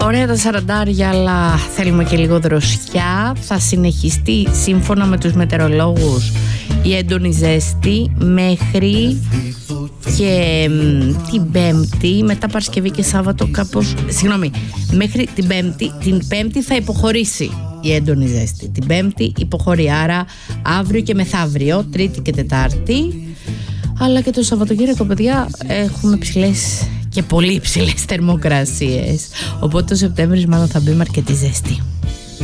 Ωραία τα σαραντάρια, αλλά θέλουμε και λίγο δροσιά. Θα συνεχιστεί σύμφωνα με τους μετεωρολόγους η έντονη ζέστη μέχρι και την Πέμπτη, μετά Παρασκευή και Σάββατο κάπως, μέχρι την Πέμπτη θα υποχωρήσει η έντονη ζέστη. Την Πέμπτη υποχωρεί, άρα αύριο και μεθαύριο, Τρίτη και Τετάρτη, αλλά και το Σαββατοκύριακο, παιδιά, έχουμε ψηλές και πολύ ψηλές θερμοκρασίες, οπότε ο Σεπτέμβρης μάλλον θα μπει με αρκετή ζέστη.